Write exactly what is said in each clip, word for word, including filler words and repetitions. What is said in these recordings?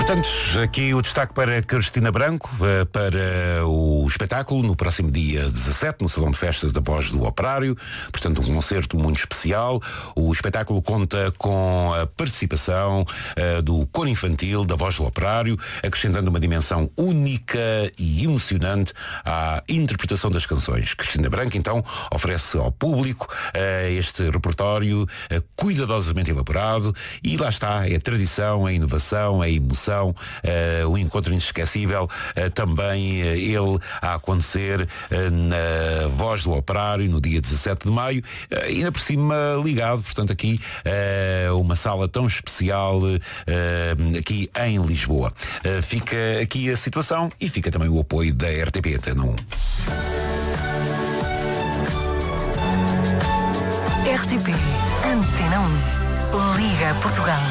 Portanto, aqui o destaque para Cristina Branco, para o espetáculo no próximo dia dezassete, no Salão de Festas da Voz do Operário. Portanto, um concerto muito especial. O espetáculo conta com a participação uh, do coro infantil da Voz do Operário, acrescentando uma dimensão única e emocionante à interpretação das canções. Cristina Branco, então, oferece ao público uh, este repertório uh, cuidadosamente elaborado e lá está, é a tradição, a inovação, a emoção, Uh, o encontro inesquecível, uh, também uh, ele a acontecer uh, na Voz do Operário no dia dezassete de maio, uh, ainda por cima ligado, portanto aqui uh, uma sala tão especial uh, aqui em Lisboa. Uh, fica aqui a situação e fica também o apoio da R T P Antena um. R T P Antena um. Liga Portugal.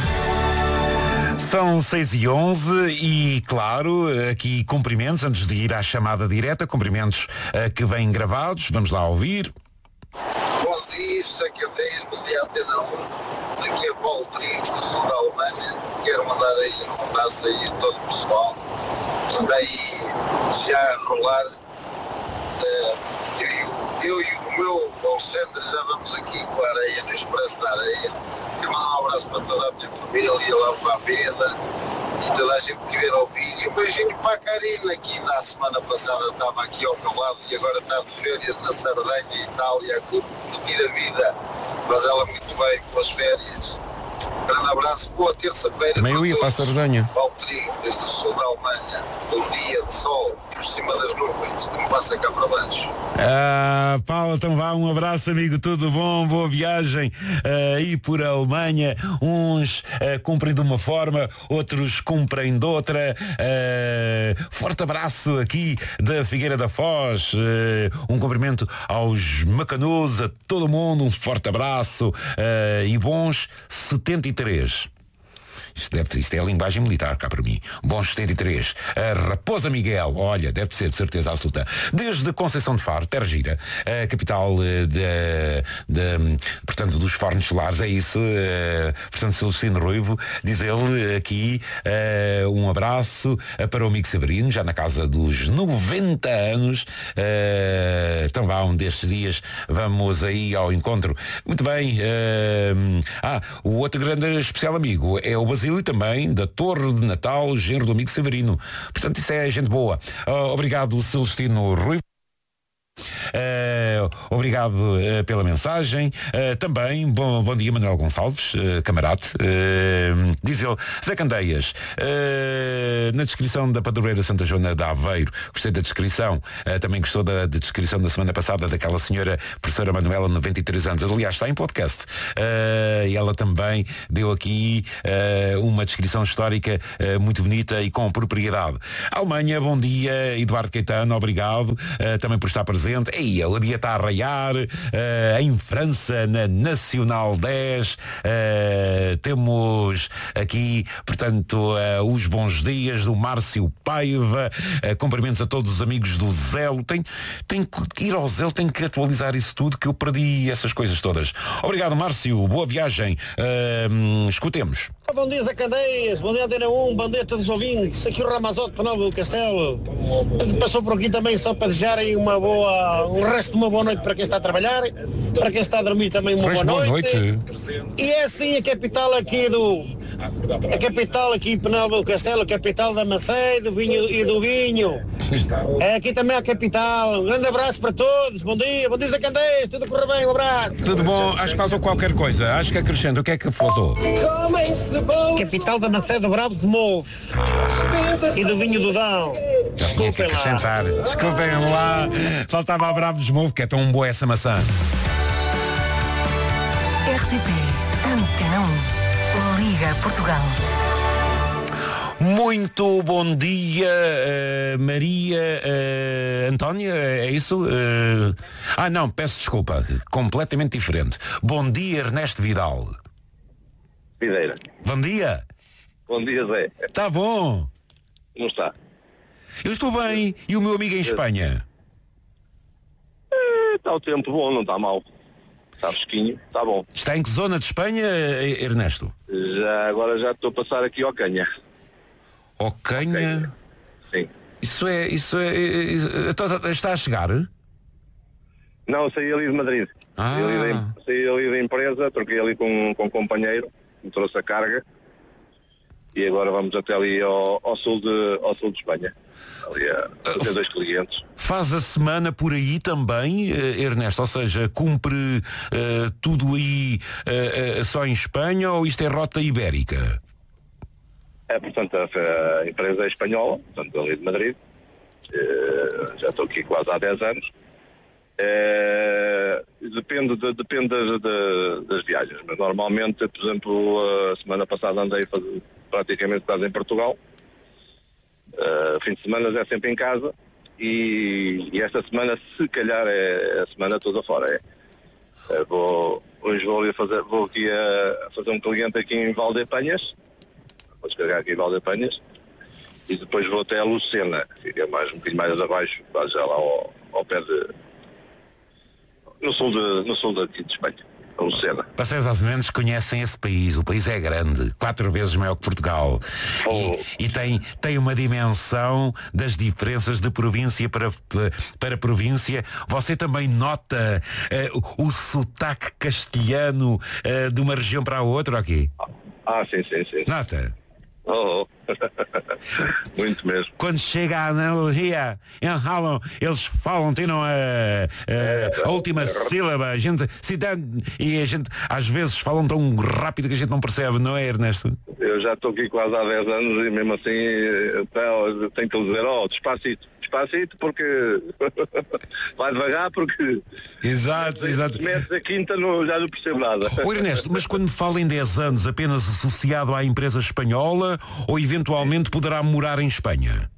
São seis e onze e, claro, aqui cumprimentos, antes de ir à chamada direta, cumprimentos uh, que vêm gravados, vamos lá ouvir. Bom dia, José Candeias, bom dia Antena um, daqui é Paulo Trigos, do sul da Alemanha, quero mandar aí um abraço aí a todo o pessoal, que está aí já a rolar, uh, eu, eu e o meu Alexandre já vamos aqui com a areia, no Expresso da Areia. Quero mandar um abraço para toda a minha família ali lá para a Beda e toda a gente que estiver a ouvir. E um beijinho para a Karina, que na semana passada estava aqui ao meu lado e agora está de férias na Sardenha, Itália, a curtir a vida, mas ela muito bem com as férias. Grande abraço, boa terça-feira. Também eu ia para a Sardenha. Paulo Trigo, desde o sul da Alemanha, um dia de sol por cima das nuvens, não passa cá para baixo. Ah, Paulo, então vá, um abraço, amigo, tudo bom, boa viagem aí uh, por Alemanha. Uns uh, cumprem de uma forma, outros cumprem de outra. Uh, forte abraço aqui da Figueira da Foz, uh, um cumprimento aos macanudos, a todo mundo, um forte abraço uh, e bons setenta e três. Isto, deve, isto é a linguagem militar cá para mim. Bons setenta e três. A Raposa Miguel, olha, deve ser de certeza absoluta. Desde Conceição de Faro, Terra Gira, a capital de, de, portanto, dos fornos solares, é isso. Portanto, Celestino Ruivo, diz ele aqui um abraço para o amigo Severino, já na casa dos noventa anos. Então vá, um destes dias vamos aí ao encontro. Muito bem. Ah, o outro grande especial amigo é o Basílio, também da Torre de Natal, genro do amigo Severino. Portanto, isso é gente boa. Uh, obrigado, Celestino Ruivo. Uh, obrigado uh, pela mensagem. Uh, também, bom, bom dia, Manuel Gonçalves, uh, camarada. Uh, diz ele, Zé Candeias, uh, na descrição da Padroeira Santa Joana de Aveiro, gostei da descrição. Uh, também gostou da, da descrição da semana passada daquela senhora professora Manuela, noventa e três anos. Aliás, está em podcast. Uh, e ela também deu aqui uh, uma descrição histórica uh, muito bonita e com propriedade. Alemanha, bom dia, Eduardo Caetano, obrigado uh, também por estar presente. Ei, o dia está a raiar uh, em França, na Nacional dez. Uh, temos aqui, portanto, uh, os bons dias do Márcio Paiva. Uh, cumprimentos a todos os amigos do Zelo. Tem, tem que ir ao Zelo, tem que atualizar isso tudo, que eu perdi essas coisas todas. Obrigado, Márcio. Boa viagem. Uh, escutemos. Bom dia, Zé Candeias, bom dia Antena um, bom dia a todos os ouvintes, aqui o Ramazote para Nova do Castelo. Passou por aqui também só para desejarem uma boa, um resto de uma boa noite para quem está a trabalhar, para quem está a dormir também uma boa noite. noite. E é assim a capital aqui do, a capital aqui em Penalva do Castelo, a capital da maçã, do vinho e do vinho. É aqui também a capital. Um grande abraço para todos, bom dia, bom dia Zé Candeias, tudo a correr bem, um abraço. Tudo bom, acho que faltou qualquer coisa, acho que acrescento, o que é que faltou? Capital da maçã do Bravo de Mouve ah. e do vinho do Dão. Já tinha que acrescentar. Lá. Desculpem lá, faltava a Bravo de Mouve, que é tão boa essa maçã. R T P Antena um. Liga Portugal. Muito bom dia, uh, Maria uh, Antónia, é isso? Uh... Ah, não, peço desculpa, completamente diferente. Bom dia, Ernesto Vidal. Videira. Bom dia. Bom dia, Zé. Está bom? Como está? Eu estou bem. E o meu amigo em Espanha? Está o tempo bom, não está mal. Está fresquinho, está bom. Está em que zona de Espanha, Ernesto? Já, agora já estou a passar aqui ao Canha. Ocanha? Sim. Isso é, isso é, isso, está a chegar? Não, saí ali de Madrid. Ah. Saí, ali da, saí ali da empresa, troquei ali com, com um companheiro, me trouxe a carga e agora vamos até ali ao, ao, sul, de, ao sul de Espanha. Ali a fazer dois clientes. Faz a semana por aí também, Ernesto? Ou seja, cumpre uh, tudo aí uh, uh, só em Espanha ou isto é rota ibérica? É, portanto, a, a empresa é espanhola, portanto, ali de Madrid. Uh, já estou aqui quase há dez anos. É, depende de, depende de, de, das viagens, mas normalmente, por exemplo, a semana passada andei fazer, praticamente quase em Portugal. Uh, fim de semana é sempre em casa e, e esta semana, se calhar, é a semana toda fora. É. É, vou, hoje vou, ali fazer, vou aqui a, a fazer um cliente aqui em Valdepanhas, vou descarregar aqui em Valdepanhas e depois vou até a Lucena, fica mais, um bocadinho mais abaixo, já lá ao, ao pé de no sul de, no sul daqui de Espanha, a Lucena. Vocês aos menos conhecem esse país, o país é grande, quatro vezes maior que Portugal. Oh. E, e tem, tem uma dimensão das diferenças de província para, para província. Você também nota uh, o, o sotaque castelhano uh, de uma região para a outra aqui? Ah, sim, sim, sim. Nota? Oh, oh. Muito mesmo. Quando chega a analogia em Holland, eles falam, tiram a, a, é, a última é, sílaba, a gente, cidade, e a gente às vezes falam tão rápido que a gente não percebe, não é, Ernesto? Eu já estou aqui quase há dez anos e mesmo assim tenho que lhe dizer, oh, despacito, despacito porque vai devagar porque exato, se exato. metes a quinta não, já não percebo nada. Oh, Ernesto, mas quando fala em dez anos apenas associado à empresa espanhola ou eventualmente poderá morar em Espanha?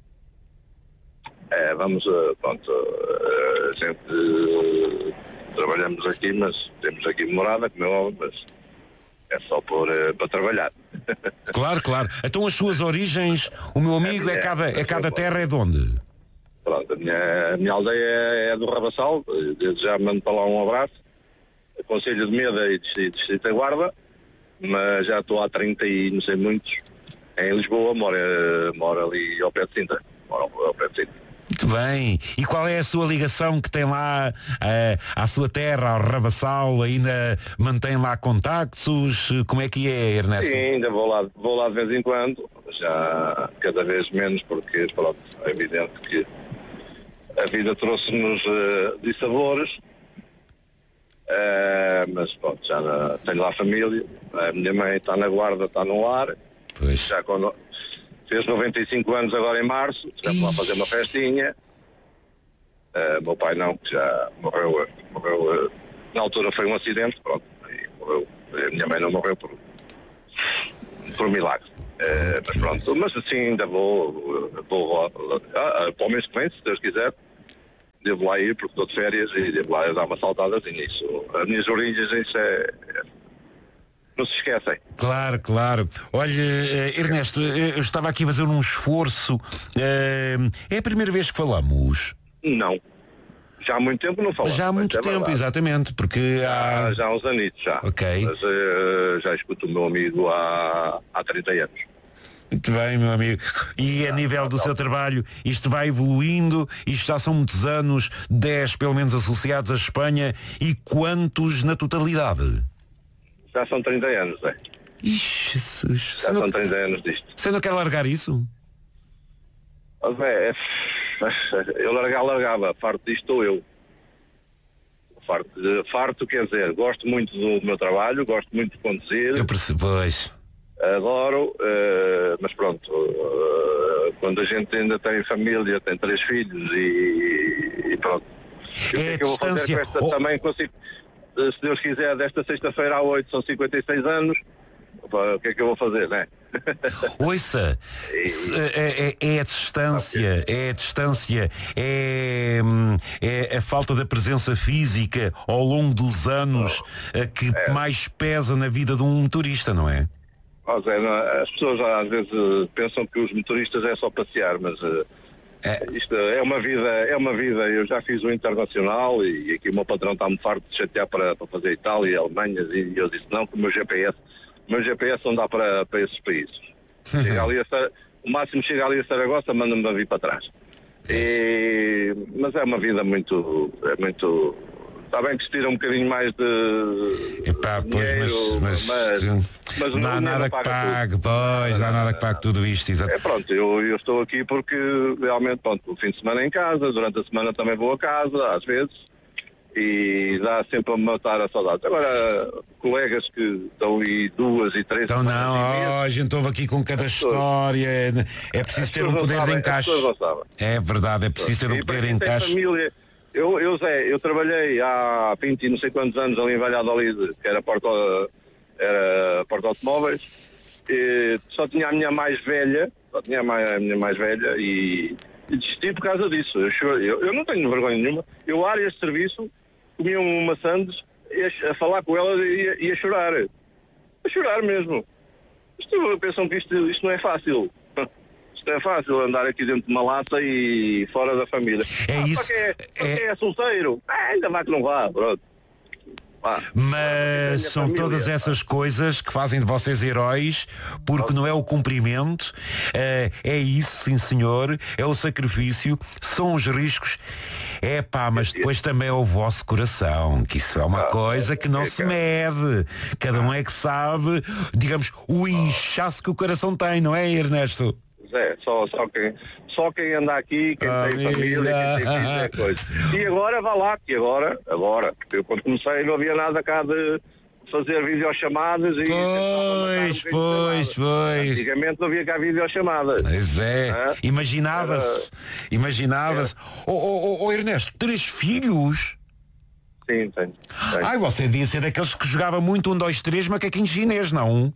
É, vamos, pronto, a gente trabalhamos aqui, mas temos aqui morada, como é óbvio, mas é só por, para trabalhar. Claro, claro. Então as suas origens, o meu amigo, é, minha, é, cada, é cada terra é de onde? Pronto, a minha, a minha aldeia é do Rabassal, desde já mando para lá um abraço. Conselho de Meda e Distrito da Guarda, mas já estou há trinta e não sei muitos em Lisboa, moro, moro ali ao pé de Sintra. Moro ao pé de Sintra. Muito bem. E qual é a sua ligação que tem lá uh, à sua terra, ao Rabassal? Ainda mantém lá contactos? Como é que é, Ernesto? Sim, ainda vou lá, vou lá de vez em quando, já cada vez menos, porque pronto, é evidente que a vida trouxe-nos uh, dissabores, uh, mas pronto, já na, tenho lá a família, a minha mãe está na guarda, está no lar, pois. Já quando fez noventa e cinco anos agora em março, estivemos lá a fazer uma festinha. Uh, meu pai não, que já morreu, morreu uh, na altura foi um acidente, pronto, e morreu. A minha mãe não morreu por, por milagre. Uh, mas pronto, mas assim ainda vou, vou uh, uh, para o mês que vem, se Deus quiser, devo lá ir porque estou de férias e devo lá dar uma saltadazinha nisso. As minhas origens, isso é, é não se esquecem. Claro, claro. Olha, Ernesto, eu estava aqui a fazer um esforço. É a primeira vez que falamos? Não. Já há muito tempo não falamos. Já há muito é tempo, verdade. Exatamente, porque há... Já, já há uns anitos, já. Ok. Mas uh, já escuto o meu amigo há, há trinta anos. Muito bem, meu amigo. E a nível do seu trabalho, isto vai evoluindo, isto já são muitos anos, dez pelo menos associados à Espanha, e quantos na totalidade? Já são trinta anos, é. Ixi, Jesus. Já são trinta anos disto. Você não quer largar isso? Oh, é, eu largar, largava. Farto disto estou eu. Farto, farto quer dizer, gosto muito do meu trabalho, gosto muito de conduzir. Eu percebo, pois. Adoro, uh, mas pronto, uh, quando a gente ainda tem família, tem três filhos e, e pronto. E o que é que eu vou fazer com esta oh. também? Consigo, se Deus quiser, desta sexta-feira à oito, são cinquenta e seis anos, o que é que eu vou fazer, não é? Ouça, é, é, é a distância, é a distância, é, é a falta da presença física ao longo dos anos oh. que é. mais pesa na vida de um motorista, não é? Oh, Zé, não, as pessoas às vezes pensam que os motoristas é só passear, mas é. isto é uma vida, é uma vida, eu já fiz o internacional e aqui o meu patrão está-me farto de chatear para, para fazer Itália e Alemanha e eu disse não, que o meu G P S, o meu G P S não dá para, para esses países. Chega ali, a, o máximo chega ali a Saragossa, manda-me a vir para trás. E, mas é uma vida muito, é muito, está bem que se tira um bocadinho mais de Epá, pois, dinheiro, mas, mas, mas, mas não há nada que pague, tudo. pois, não há nada que pague tudo isto, exato. É pronto, eu, eu estou aqui porque realmente, pronto, o fim de semana em casa, durante a semana também vou a casa, às vezes, e dá sempre a matar a saudade. Agora, colegas que estão aí duas e três Então semanas não, e meses, oh, a gente ouve aqui com cada história, é preciso as ter um pessoas poder não de sabem, encaixe. as pessoas não sabem. É verdade, é preciso ter um E para poder de quem tem encaixe. família, eu, eu, Zé, eu trabalhei há vinte e não sei quantos anos ali em Valladolid, que era porta, era porta automóveis, e só tinha a minha mais velha, só tinha a minha, a minha mais velha e, e desisti por causa disso. Eu, chorei, eu, eu não tenho vergonha nenhuma, eu áreas de serviço, comia uma sandes, a falar com ela e a, e a chorar, a chorar mesmo. Isto, pensam que isto, isto não é fácil. Isto é fácil andar aqui dentro de uma lata e fora da família. É ah, isso. Só que é, só É... que é solteiro. Ah, ainda vá que não vá, pronto. Vá. Mas são família, todas pá. essas coisas que fazem de vocês heróis, porque não é o cumprimento, é, é isso, sim senhor, é o sacrifício, são os riscos. É pá, mas depois também é o vosso coração, que isso é uma coisa que não se mede. Cada um é que sabe, digamos, o inchaço que o coração tem, não é, Ernesto? É, só, só, quem, só quem anda aqui, quem Ah, tem família, quem tem filhos, é coisa. E agora vá lá, que agora, agora, porque eu quando comecei não havia nada cá de fazer videochamadas e... Pois, pois, pois. Antigamente não havia cá videochamadas. Pois é, Ah, imaginava-se, imaginava-se. Ô oh, oh, oh, Ernesto, três filhos? Sim, tenho. tenho. Ai, você devia ser daqueles que jogava muito um, dois, três macaquinhos chinês, não?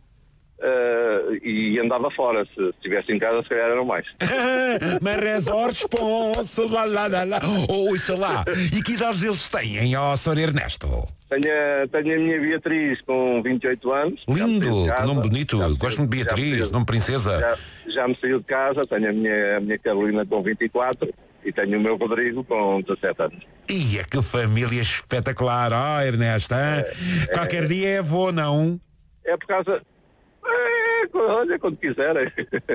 Uh, e andava fora, se estivesse em casa se calhar eram mais. Mas resorts, poço, lá, lá, lá, lá. Oh, sei lá. E que idades eles têm, ó, senhor Ernesto? Tenho, a- tenho a minha Beatriz com vinte e oito anos. Já me Lindo, saiu de que casa. nome bonito. Já me Gosto saiu- muito de já me Beatriz, saiu- nome princesa. Já, já me saiu de casa, tenho a minha, a minha Carolina com vinte e quatro e tenho o meu Rodrigo com dezassete anos. Ia, que família espetacular, ó, Ernesto, hein? Qualquer dia é avô, não? É por causa... É, olha, quando quiserem.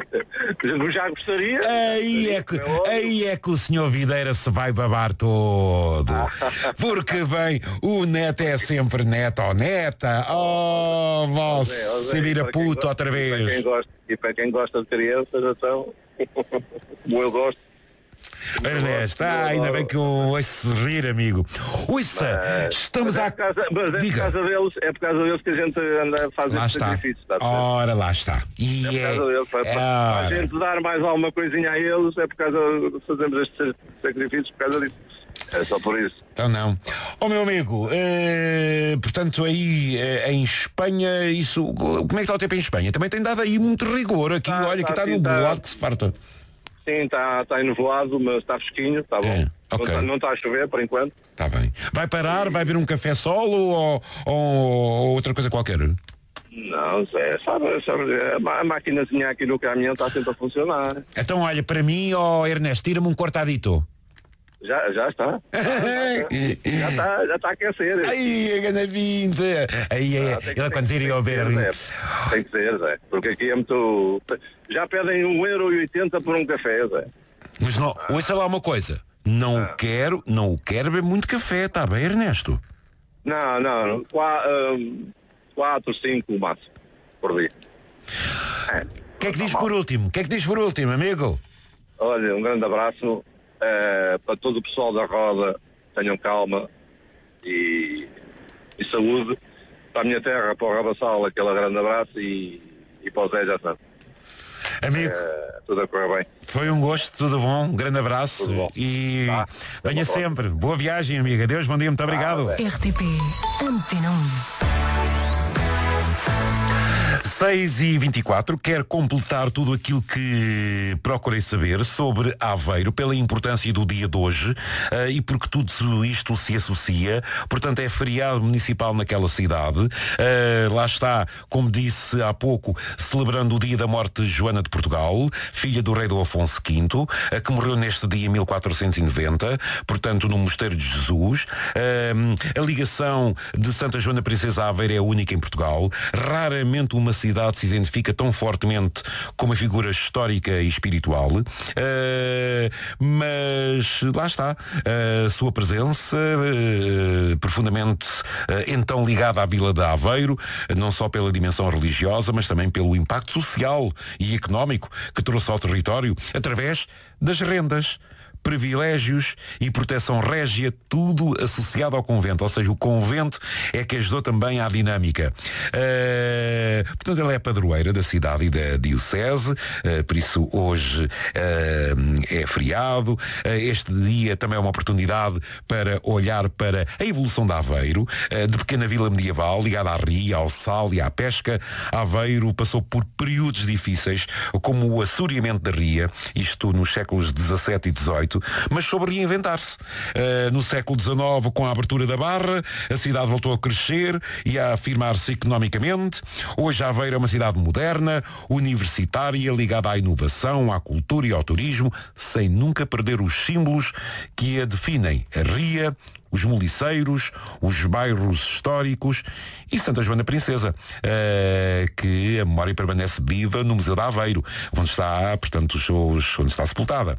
Eu já gostaria. Aí é, que, aí é que o senhor Videira se vai babar todo. Porque, bem, o neto é sempre neto ou neta. Oh, você se vira puto outra E para quem vez. gosta, e para quem gosta de crianças, então, como eu gosto. Ernesto, ah, ainda bem que eu ouço rir, amigo. Ouça, estamos Mas é a... por causa, mas é por Diga. causa deles, é por causa deles que a gente anda a fazer Lá estes está. sacrifícios, está a perceber? Ora, lá está. E É por é... causa deles, para, para, para Ora. a gente dar mais alguma coisinha a eles, é por causa de fazermos estes sacrifícios por causa disso. É só por isso. Então não. Ó meu amigo, eh, portanto aí eh, em Espanha, isso. Como é que está o tempo em Espanha? Também tem dado aí muito rigor aqui, Tá, olha, tá, que está sim, no tá. bolado que se farta. Sim, está tá enovoado, mas está fresquinho, está bom. É, ok. Não está não tá a chover por enquanto. Está bem. Vai parar, vai beber um café solo ou, ou, ou outra coisa qualquer? Não, Zé, sabe, sabe, a ma- a maquinazinha aqui no caminhão está sempre a funcionar. Então olha, para mim, ó Ernesto, tira-me um cortadito. Já, já está. Já está, já está a aquecer. Ai, a grande vinda. Aí é, Ah, tem que- ele quando tem- ir tem ao que ver ser, Zé. Tem que ser, Zé. Porque aqui é muito. Já pedem um euro e oitenta por um café, Zé. Mas não, ouça lá uma coisa. Não Ah. quero, não quero beber muito café, está bem, Ernesto? Não, não. Qua, hum, quatro, cinco máximo por dia. É. O que é que diz por último? O que é que diz por último, amigo? Olha, um grande abraço eh, para todo o pessoal da roda. Tenham calma e, e saúde. Para a minha terra, para o Rabassal, aquele grande abraço e, e para o Zé já sabe. Amigo, Eh, tudo a correr bem. foi um gosto, tudo bom, um grande abraço Tudo bom. e Tá. venha Até uma sempre. Boa viagem, amiga. Deus, bom dia, muito obrigado. Zé. R T P Antena um. seis e vinte e quatro, quero completar tudo aquilo que procurei saber sobre Aveiro, pela importância do dia de hoje uh, e porque tudo isto se associa. Portanto, é feriado municipal naquela cidade. Uh, lá está, como disse há pouco, celebrando o dia da morte de Joana de Portugal, filha do rei do Afonso quinto, uh, que morreu neste dia em mil quatrocentos e noventa, portanto, no Mosteiro de Jesus. Uh, a ligação de Santa Joana Princesa a Aveiro é única em Portugal. Raramente uma cidade cidade se identifica tão fortemente com uma figura histórica e espiritual, uh, mas lá está, a sua presença uh, profundamente uh, então ligada à Vila de Aveiro, não só pela dimensão religiosa, mas também pelo impacto social e económico que trouxe ao território através das rendas, privilégios e proteção régia, tudo associado ao convento, ou seja, o convento é que ajudou também à dinâmica. Uh, portanto, ela é padroeira da cidade e da diocese, uh, por isso hoje uh, é feriado. Uh, este dia também é uma oportunidade para olhar para a evolução de Aveiro, uh, de pequena vila medieval ligada à ria, ao sal e à pesca. Aveiro passou por períodos difíceis, como o assoreamento da ria, isto nos séculos dezassete e dezoito, mas soube reinventar-se. Uh, no século dezenove, com a abertura da Barra, a cidade voltou a crescer e a afirmar-se economicamente. Hoje Aveiro é uma cidade moderna, universitária, ligada à inovação, à cultura e ao turismo, sem nunca perder os símbolos que a definem: a ria, os moliceiros, os bairros históricos e Santa Joana Princesa, uh, que a memória permanece viva no Museu de Aveiro, onde está, portanto, os seus, onde está sepultada.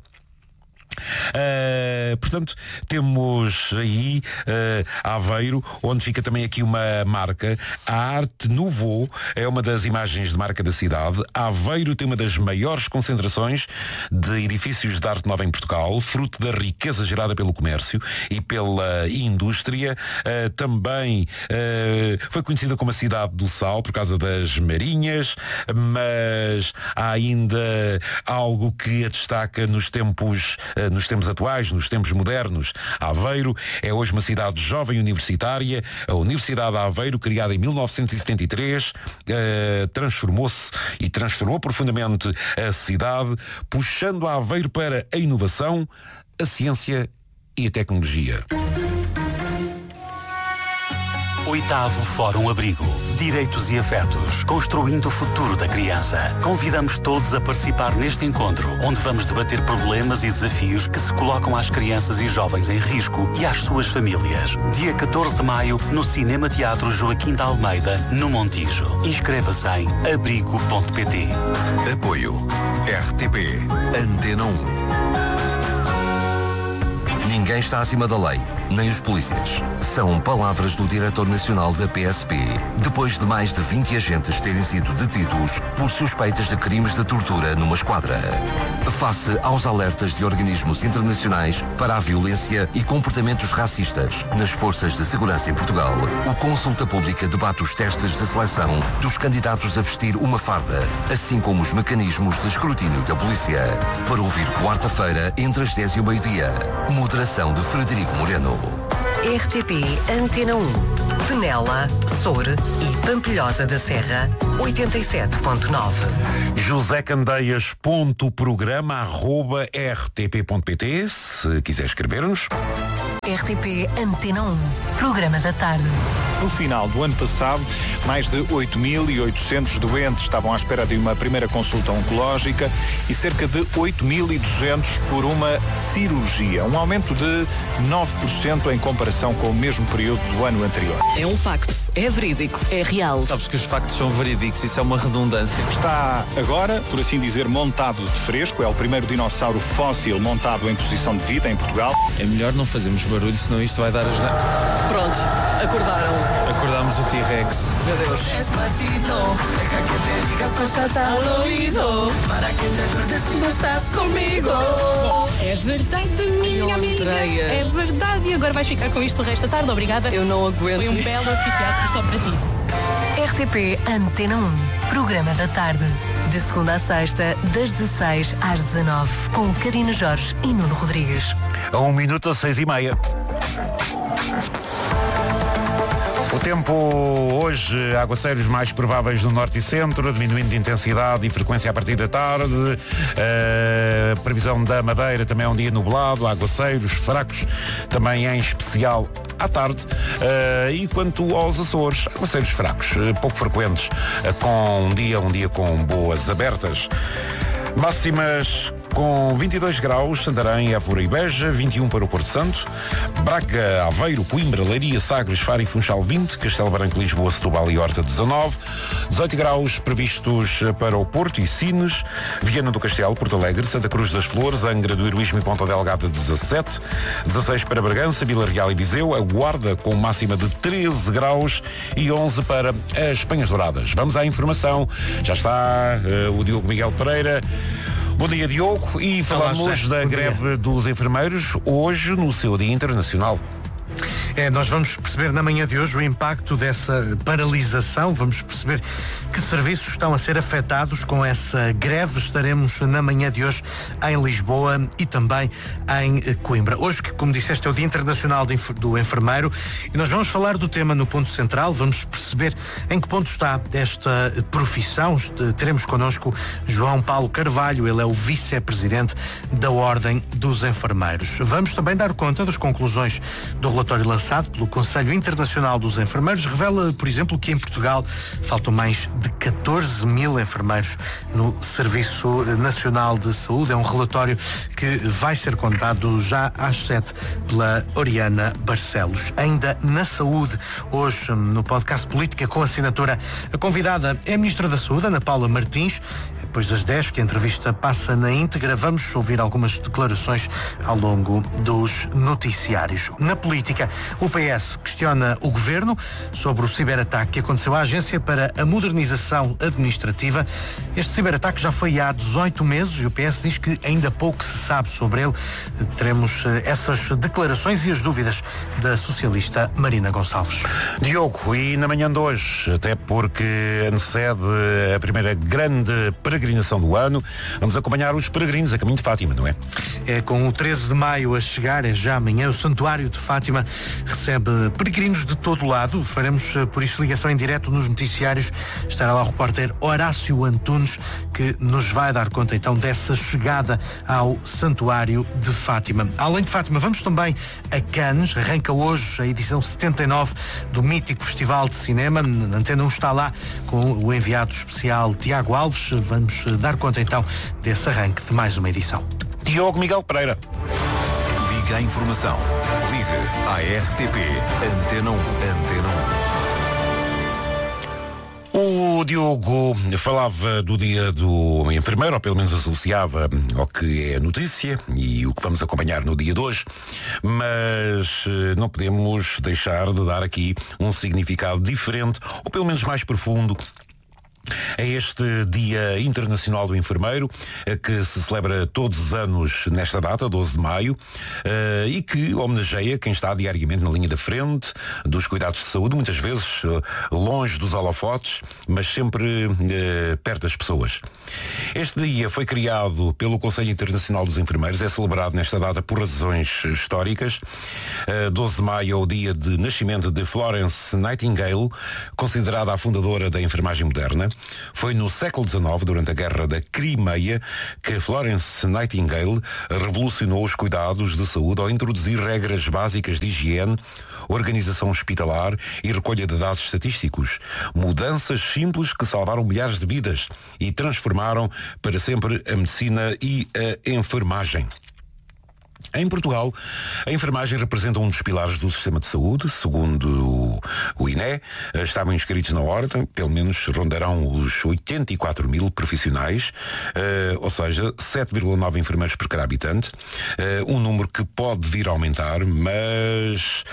Uh, portanto, temos aí uh, Aveiro, onde fica também aqui uma marca. A Arte Nouveau é uma das imagens de marca da cidade. Aveiro tem uma das maiores concentrações de edifícios de arte nova em Portugal, fruto da riqueza gerada pelo comércio e pela indústria. Uh, também uh, foi conhecida como a cidade do sal por causa das marinhas, mas há ainda algo que a destaca nos tempos nos tempos atuais, nos tempos modernos. Aveiro é hoje uma cidade jovem universitária. A Universidade de Aveiro, criada em mil novecentos e setenta e três, eh, transformou-se e transformou profundamente a cidade, puxando a Aveiro para a inovação, a ciência e a tecnologia. Oitavo Fórum Abrigo. Direitos e afetos. Construindo o futuro da criança. Convidamos todos a participar neste encontro, onde vamos debater problemas e desafios que se colocam às crianças e jovens em risco e às suas famílias. Dia catorze de maio, no Cinema Teatro Joaquim de Almeida, no Montijo. Inscreva-se em abrigo ponto pt. Apoio R T P Antena um. Ninguém está acima da lei, nem os polícias. São palavras do diretor nacional da P S P, depois de mais de vinte agentes terem sido detidos por suspeitas de crimes de tortura numa esquadra. Face aos alertas de organismos internacionais para a violência e comportamentos racistas nas forças de segurança em Portugal, o Consulta Pública debate os testes de seleção dos candidatos a vestir uma farda, assim como os mecanismos de escrutínio da polícia. Para ouvir quarta-feira, entre as dez e o meio-dia. Moderação de Frederico Moreno. R T P Antena um, Penela, Soure e Pampilhosa da Serra, oitenta e sete ponto nove. José Candeias ponto programa arroba r t p ponto p t, se quiser escrever-nos. R T P Antena um, Programa da Tarde. No final do ano passado, mais de oito mil e oitocentos doentes estavam à espera de uma primeira consulta oncológica e cerca de oito mil e duzentos por uma cirurgia, um aumento de nove por cento em comparação com o mesmo período do ano anterior. É um facto, é verídico, é real. Sabes que os factos são verídicos, isso é uma redundância. Está agora, por assim dizer, montado de fresco, é o primeiro dinossauro fóssil montado em posição de vida em Portugal. É melhor não fazermos barulho, senão isto vai dar as... Pronto, acordaram. Acordámos o T-Rex. Meu Deus. É verdade, minha amiga. É verdade. E agora vais ficar com isto o resto da tarde. Obrigada. Eu não aguento. Foi um belo anfiteatro só para ti. R T P Antena um, Programa da Tarde. De segunda a sexta, das dezesseis às dezanove, com Karina Jorge e Nuno Rodrigues. A um minuto a seis e meia. O tempo hoje, aguaceiros mais prováveis no norte e centro, diminuindo de intensidade e frequência a partir da tarde. Uh, previsão da Madeira também é um dia nublado, aguaceiros fracos, também em especial à tarde. Uh, e quanto aos Açores, aguaceiros fracos, uh, pouco frequentes, uh, com um dia, um dia com boas abertas. Máximas com vinte e dois graus, Santarém, Évora e Beja, vinte e um para o Porto Santo, Braga, Aveiro, Coimbra, Leiria, Sagres, Faro e Funchal vinte, Castelo Branco, Lisboa, Setúbal e Horta dezanove, dezoito graus previstos para o Porto e Sines, Viana do Castelo, Porto Alegre, Santa Cruz das Flores, Angra do Heroísmo e Ponta Delgada dezassete, dezasseis para Bragança, Vila Real e Viseu, a Guarda com máxima de treze graus e onze para as Penhas Douradas. Vamos à informação, já está uh, o Diogo Miguel Pereira. Bom dia, Diogo, e falamos da greve dos enfermeiros hoje no seu Dia Internacional. É, nós vamos perceber na manhã de hoje o impacto dessa paralisação, vamos perceber que serviços estão a ser afetados com essa greve. Estaremos na manhã de hoje em Lisboa e também em Coimbra. Hoje, que como disseste, é o Dia Internacional do Enfermeiro e nós vamos falar do tema no ponto central, vamos perceber em que ponto está esta profissão. Teremos connosco João Paulo Carvalho, ele é o vice-presidente da Ordem dos Enfermeiros. Vamos também dar conta das conclusões do relatório lançado pelo Conselho Internacional dos Enfermeiros. Revela, por exemplo, que em Portugal faltam mais de catorze mil enfermeiros no Serviço Nacional de Saúde. É um relatório que vai ser contado já às sete pela Oriana Barcelos. Ainda na saúde, hoje no podcast Política com Assinatura, a convidada é a Ministra da Saúde, Ana Paula Martins. Depois das dez, que a entrevista passa na íntegra, vamos ouvir algumas declarações ao longo dos noticiários. Na política, o P S questiona o Governo sobre o ciberataque que aconteceu à Agência para a Modernização Administrativa. Este ciberataque já foi há dezoito meses e o P S diz que ainda pouco se sabe sobre ele. Teremos essas declarações e as dúvidas da socialista Marina Gonçalves. Diogo, e na manhã de hoje, até porque antecede a primeira grande peregrinação do ano, vamos acompanhar os peregrinos a caminho de Fátima, não é? É, com o treze de maio a chegar, é já amanhã, o Santuário de Fátima recebe peregrinos de todo o lado. Faremos, por isso, ligação em direto nos noticiários. Estará lá o repórter Horácio Antunes, que nos vai dar conta, então, dessa chegada ao Santuário de Fátima. Além de Fátima, vamos também a Cannes. Arranca hoje a edição setenta e nove do mítico Festival de Cinema. A Antena um está lá com o enviado especial Tiago Alves. Vamos dar conta, então, desse arranque de mais uma edição. Diogo Miguel Pereira. Liga a informação. Liga à R T P. Antena um. Antena um. O Diogo falava do dia do enfermeiro, ou pelo menos associava ao que é a notícia e o que vamos acompanhar no dia de hoje, mas não podemos deixar de dar aqui um significado diferente, ou pelo menos mais profundo, a este Dia Internacional do Enfermeiro, que se celebra todos os anos nesta data, doze de maio, e que homenageia quem está diariamente na linha da frente dos cuidados de saúde, muitas vezes longe dos holofotes, mas sempre perto das pessoas. Este dia foi criado pelo Conselho Internacional dos Enfermeiros, é celebrado nesta data por razões históricas. doze de maio é o dia de nascimento de Florence Nightingale, considerada a fundadora da enfermagem moderna. Foi no século dezenove, durante a Guerra da Crimeia, que Florence Nightingale revolucionou os cuidados de saúde ao introduzir regras básicas de higiene, organização hospitalar e recolha de dados estatísticos. Mudanças simples que salvaram milhares de vidas e transformaram para sempre a medicina e a enfermagem. Em Portugal, a enfermagem representa um dos pilares do sistema de saúde. Segundo o I N E, estavam inscritos na ordem, pelo menos rondarão os oitenta e quatro mil profissionais, uh, ou seja, sete vírgula nove enfermeiros por cada habitante, uh, um número que pode vir a aumentar, mas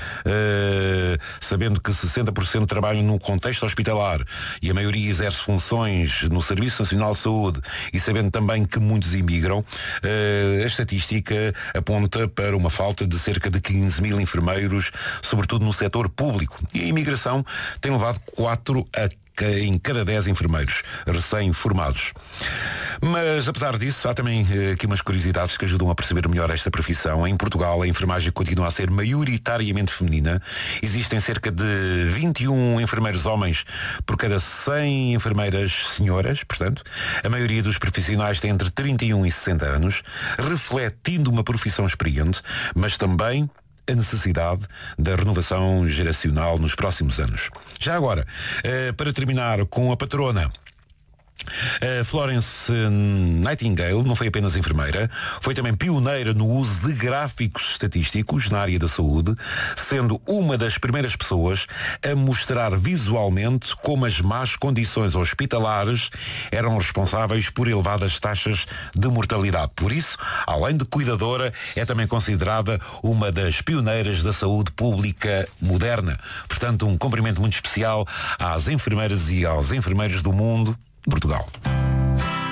uh, sabendo que sessenta por cento trabalham no contexto hospitalar e a maioria exerce funções no Serviço Nacional de Saúde, e sabendo também que muitos imigram, uh, a estatística aponta para uma falta de cerca de quinze mil enfermeiros, sobretudo no setor público. E a imigração tem levado quatro a em cada dez enfermeiros recém-formados. Mas, apesar disso, há também eh, aqui umas curiosidades que ajudam a perceber melhor esta profissão. Em Portugal, a enfermagem continua a ser maioritariamente feminina. Existem cerca de vinte e um enfermeiros homens por cada cem enfermeiras senhoras, portanto. A maioria dos profissionais tem entre trinta e um e sessenta anos, refletindo uma profissão experiente, mas também a necessidade da renovação geracional nos próximos anos. Já agora, para terminar com a patrona, A Florence Nightingale não foi apenas enfermeira, foi também pioneira no uso de gráficos estatísticos na área da saúde, sendo uma das primeiras pessoas a mostrar visualmente como as más condições hospitalares eram responsáveis por elevadas taxas de mortalidade. Por isso, além de cuidadora, é também considerada uma das pioneiras da saúde pública moderna. Portanto, um cumprimento muito especial às enfermeiras e aos enfermeiros do mundo. Portugal.